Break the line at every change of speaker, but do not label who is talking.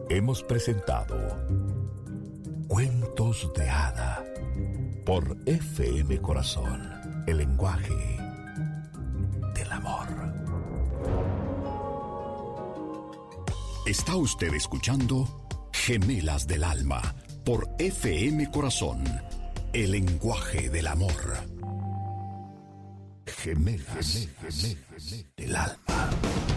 Hemos presentado Cuentos de Hada por FM Corazón, el lenguaje del amor.
Está usted escuchando Gemelas del Alma por FM Corazón, el lenguaje del amor.
Gemelas del alma.